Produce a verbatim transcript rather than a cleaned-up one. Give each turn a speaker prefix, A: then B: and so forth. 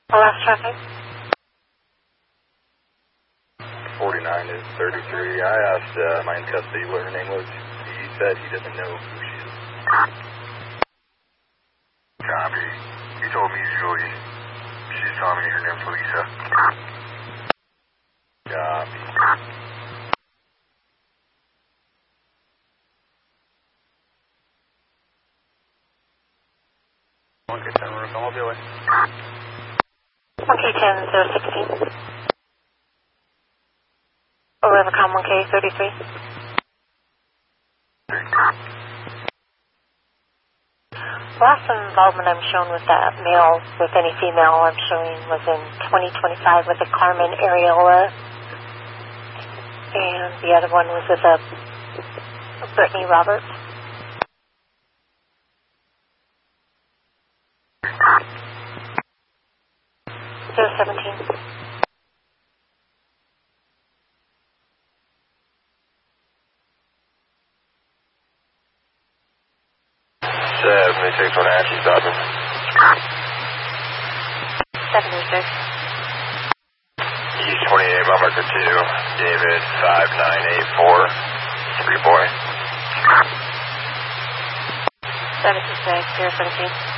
A: Last traffic.
B: forty-nine is thirty-three. I asked uh, my in custody what her name was. He said he doesn't know who she is.
C: Copy. He told me Julie. She's telling me her name's Lisa.
B: Copy.
D: one K ten, we're going to away.
A: one K ten, zero sixteen. Or Rivercom one K thirty-three. Last involvement I'm shown with that male, with any female I'm showing was in twenty twenty-five with a Carmen Areola. And the other one was with a Brittany Roberts. zero seventeen.
B: seventy-six, one action, stopping.
A: seventy-six.
B: East twenty-eight, mile marker two, David, five nine eight four, three boy.
A: seventy-six, zero seventeen.